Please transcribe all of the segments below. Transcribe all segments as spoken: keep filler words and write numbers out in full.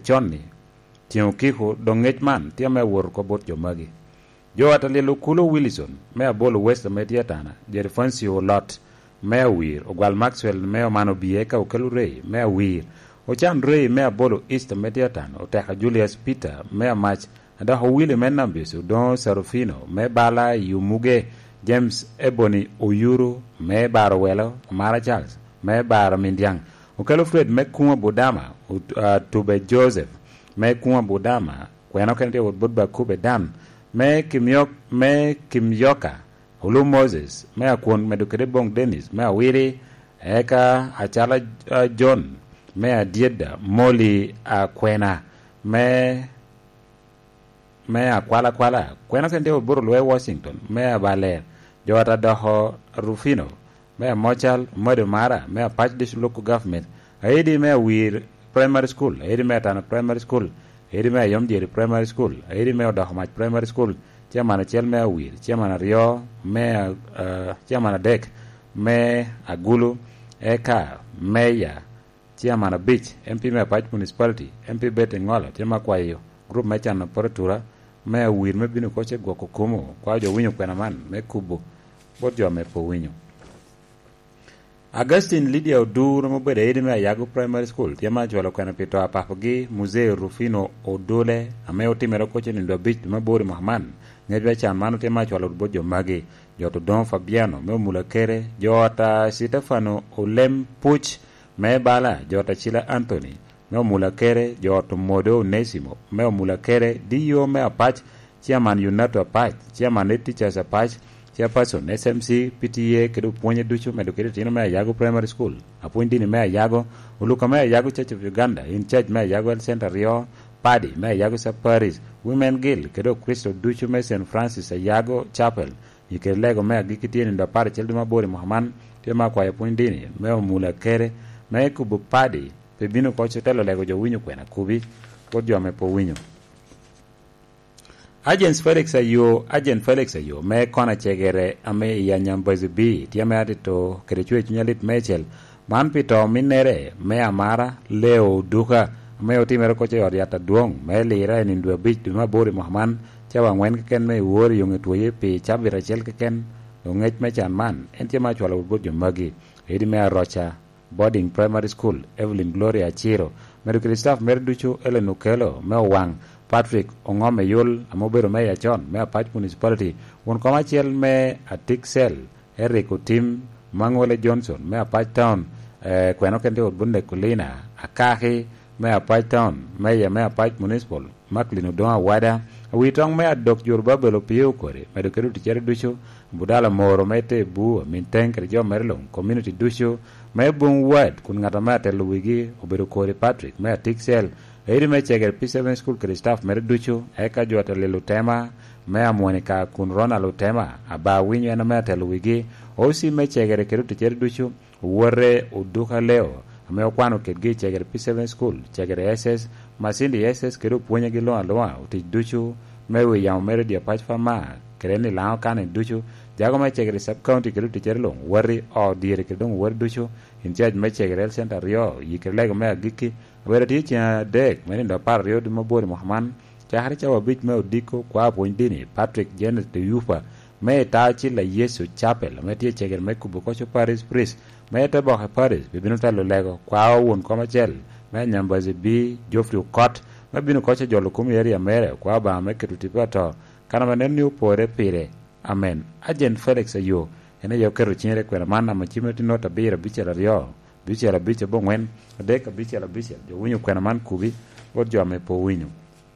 chonni tiyo kiko dongech man tia me wor ko bot jo magi jo atalelo kulo Wilson me abolo West Mediatana Jerifoncio Lot me wir ogwal Maxwell me mano bieka okelu rei me wir ochan rei me abolo East Mediatana oteka Julius Peter me mach ada ho Willie menambiso don Sarofino me bala yumuge James Ebony Oyuru me baro welo Mara Charles me baro Mindiang okelo Fred me kuma Budama uh, Tube Joseph me kuma Budama kweno kente wot budba kube dan me kimyok me kimyoka Ulu Moses me akwon medukede bong Dennis me awiri eka achala uh, John me adieda Molly akwena me me akwala kwala kweno kente wot buru lwe Washington me abale jota doho Rufino me mochal modu mara me patch this local government aidi me wir primary school aidi me tana primary school aidi me yomjeri primary school aidi me doho mach primary school chairman chel me wir chairman rio me uh, chairman dek me agulu eka meya chairman beach mp me patch municipality mp bete ngolo chama kwa hiyo group me chana poratura me wir me binu koche gwako kumo kwa jo winyo kwena man me kubo bot jo me po winyo Augustine Lydia Oduro mo bede edi me Yago Primary School tiama jwalo kwena pito apapogi Museo Rufino Odole ame otimero koche ni ndo beach mabori Muhammad ngedwe chan mano tiama jwalo bot jo magi joto Don Fabiano me mula kere jota Stefano Olem Puch me bala jota Chila Anthony me mula kere joto Modo Nesimo me mula kere diyo me apach chairman Unato apach chairman teachers apach chairperson S M C P T A kedo ponye ducho medukede tino me Yago Primary School appointi ni me Yago uluka me Yago Church of Uganda in charge me Yago El Center Rio Paddy me Yago Sa Paris Women Guild kedo Cristo ducho me Saint Francis Yago Chapel ikelego me gikitini ndo pare cheldu mabori Muhammad tema kwa appointi ni me mula kere me kubu Paddy pe bino kocho telo lego jo winyo kwena kubi kodjo me po winyo Agent Felix Ayo, Agent Felix Ayo, me kona chegere ame ya nyambozi bi, tiame adito kerechwe chunyalit mechel, man pito minere, me amara, leo duka, me otimero koche oriata duong, me lira nindua bich duma bori Muhammad, chawa ngwen keken me uori yung etuye pi chabira chel keken, ungech me chan man, entia machwala ubut yung magi, edi me Rocha, Boarding Primary School, Evelyn Gloria Chiro, meru Kristaff merducho Ellen Ukelo, me wang, Patrick Ongome Yul amobero me ya chon me apach municipality won koma chiel me atik sel Eric Otim Mangole Johnson me apach town eh, kweno kende odbunde kulina akahi me apach town me ya me apach municipal maklino doa wada witong me adok Yoruba belo piyo kore me dokeru tichere ducho budala moro mete bu min tanker jo merlong community ducho me bung wad kun ngata mate luwigi obero kore Patrick me atik sel Eri me cheger P seven School Kristaff mere ducho eka jota le lutema me amonika kun rona lutema aba winyo ena me telu wigi osi me cheger keru ticher ducho wore uduka leo ame okwano kedgi cheger P seven School cheger S S masindi S S keru puonye gi loa loa uti ducho mewe yao mere dia pach fama kereni lao kane ducho jago me cheger sub county keru ticher long wori o dire kedong wori ducho in charge me cheger El Center Rio yikerlego me agiki wera ti cha dek meni ndo par Rio de mabori Muhammad cha hari cha wabich me odiko kwa poindini Patrick Janet de Yufa me ta chi la Yesu Chapel me ti cheger me kubo kocho Paris Priest me ta bo Paris bibino ta lo lego kwa won koma chel me nyambazi bi Geoffrey Cott me bino kocho jolo kumi area mere kwa ba me ketuti pato kana manen ni upore pire amen. Agent Felix Ayo ene yo keru chinere kwera mana machimeti nota bira bichera Rio bichera biche bongwen deka bichera biche jo winyo kwena man kubi odjo ame po winyo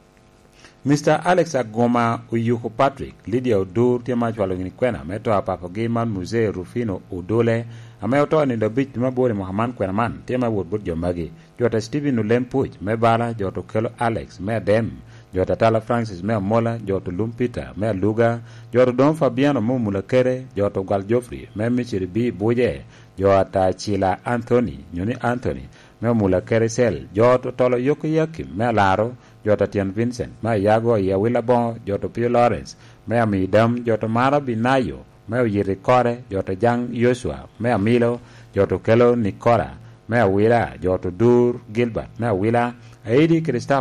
Mister Alex Agoma Uyuko Patrick Lydia Odur tiama chwalo ngini kwena meto apapo geman Museo Rufino Odole ame oto ni ndo bich mabori Muhammad kwena man tiama wot bot jo magi jota Stephen Ulempuch me bala joto Kelo Alex me dem jota Tala Francis me Mola joto Lumpita me Luga joto Don Fabiano mo mulakere joto Gal Joffrey me Michiri B Boje jota Chila Anthony nyoni Anthony me mulakere sel joto Tolo Yoko Yakim me Laro jota Tian Vincent me Yago ya Willabon joto Pio Lawrence me Amidam joto Mara Binayo me Yiri Kore joto Jang Joshua me Amilo joto Kelo Nicola me Wila joto Dur Gilbert me Wila Aidi Kristaff